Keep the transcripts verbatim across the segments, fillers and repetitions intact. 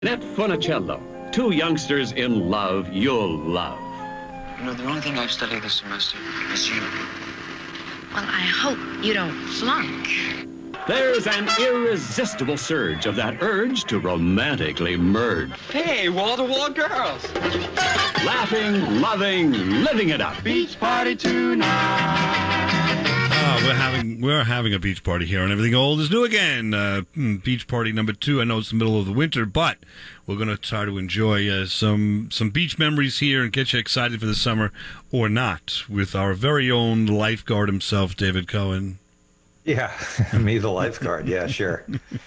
Net Funicello, two youngsters in love you'll love. You know, the only thing I've studied this semester is you. Well, I hope you don't flunk. There's an irresistible surge of that urge to romantically merge. Hey, wall-to-wall girls. Laughing, loving, living it up. Beach party tonight. Oh, we're having we're having a beach party here, and everything old is new again. Uh, beach party number two. I know it's the middle of the winter, but we're going to try to enjoy uh, some some beach memories here and get you excited for the summer, or not, with our very own lifeguard himself, David Cohen. Yeah, me the lifeguard. Yeah, sure.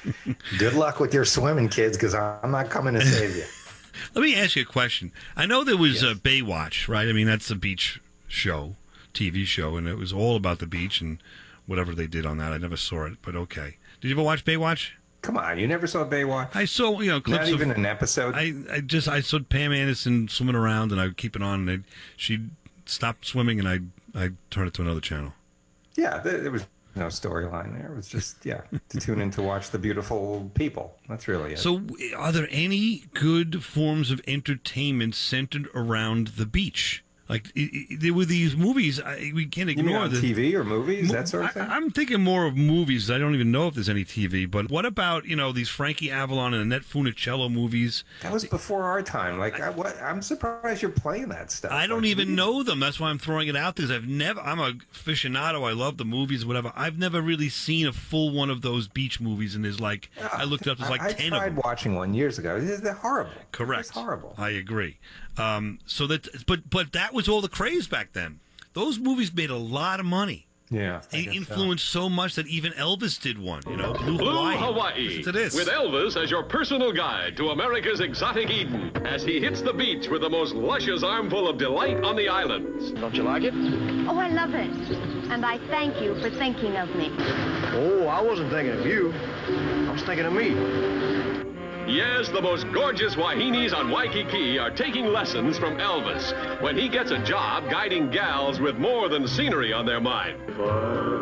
Good luck with your swimming, kids, because I'm not coming to save you. Let me ask you a question. I know there was Yes. uh, Baywatch, right? I mean, that's a beach show. T V show, and it was all about the beach and whatever they did on that. I never saw it, but okay. Did you ever watch Baywatch? Come on, you never saw Baywatch? I saw, you know, clips Not even of, an episode? I, I just I saw Pam Anderson swimming around, and I would keep it on, and I'd, she'd stop swimming, and I'd, I'd turn it to another channel. Yeah, there, there was no storyline there. It was just, yeah, to tune in to watch the beautiful people. That's really it. So, are there any good forms of entertainment centered around the beach? Like, it, it, there were these movies, I, we can't you mean ignore on the T V or movies, Mo- that sort of thing? I, I'm thinking more of movies. I don't even know if there's any T V. But what about, you know, these Frankie Avalon and Annette Funicello movies? That was before our time. Like, I, what, I'm surprised you're playing that stuff. I don't Like, even we- know them. That's why I'm throwing it out there. 'Cause I've never. I'm a aficionado. I love the movies, whatever. I've never really seen a full one of those beach movies. And there's like, I looked up. There's like I, I ten of tried them. watching one years ago. They're horrible. Correct. It's horrible. I agree. Um, so that, but but that was all the craze back then. Those movies made a lot of money. Yeah. I They guess so. influenced so much that even Elvis did one. You know, Blue, Blue Hawaii. Hawaii, Listen to this. with Elvis as your personal guide to America's exotic Eden as he hits the beach with the most luscious armful of delight on the islands. Don't you like it? Oh, I love it. And I thank you for thinking of me. Oh, I wasn't thinking of you. I was thinking of me. Yes, the most gorgeous Wahinis on Waikiki are taking lessons from Elvis when he gets a job guiding gals with more than scenery on their mind.